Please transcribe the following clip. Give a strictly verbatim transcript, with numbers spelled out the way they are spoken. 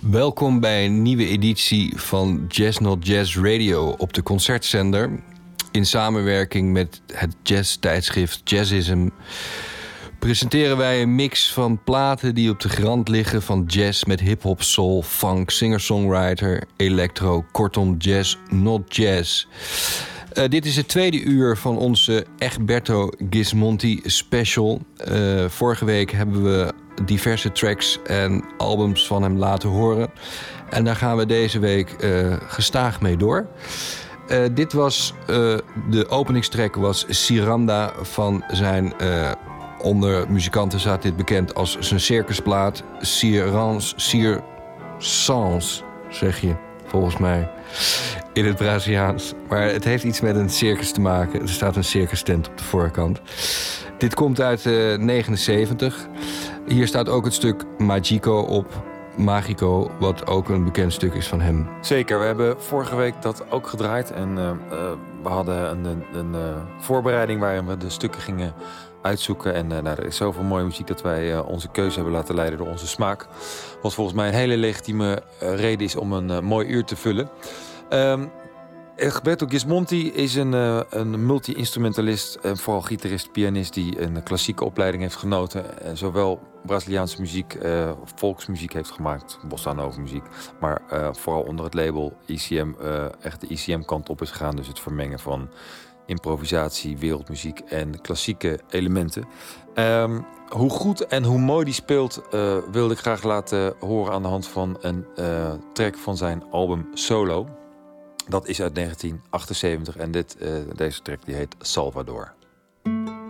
Welkom bij een nieuwe editie van Jazz Not Jazz Radio op de Concertzender. In samenwerking met het jazz-tijdschrift Jazzism presenteren wij een mix van platen die op de grond liggen van jazz met hip-hop, soul, funk, singer-songwriter, electro, kortom jazz, not jazz. Uh, dit is het tweede uur van onze Egberto Gismonti special. Uh, vorige week hebben we diverse tracks en albums van hem laten horen. En daar gaan we deze week uh, gestaag mee door. Uh, dit was, uh, de openingstrack was Siranda van zijn... Uh, onder muzikanten staat dit bekend als zijn circusplaat. Sirans, Sir Sans, zeg je volgens mij in het Braziliaans. Maar het heeft iets met een circus te maken. Er staat een circus tent op de voorkant. Dit komt uit uh, negenenzeventig. Hier staat ook het stuk Magico op. Magico, wat ook een bekend stuk is van hem. Zeker, we hebben vorige week dat ook gedraaid. En uh, uh, we hadden een, een, een uh, voorbereiding waarin we de stukken gingen uitzoeken. En uh, nou, er is zoveel mooie muziek dat wij uh, onze keuze hebben laten leiden door onze smaak. Wat volgens mij een hele legitieme uh, reden is om een uh, mooi uur te vullen. Um, Egberto Gismonti is een, uh, een multi-instrumentalist, en vooral gitarist, pianist die een klassieke opleiding heeft genoten. En zowel Braziliaanse muziek, uh, volksmuziek heeft gemaakt, bossa nova muziek, maar uh, vooral onder het label E C M uh, echt de E C M-kant op is gegaan. Dus het vermengen van improvisatie, wereldmuziek en klassieke elementen. Um, hoe goed en hoe mooi die speelt, uh, wilde ik graag laten horen aan de hand van een uh, track van zijn album Solo. Dat is uit negentien achtenzeventig en dit, uh, deze track die heet Salvador.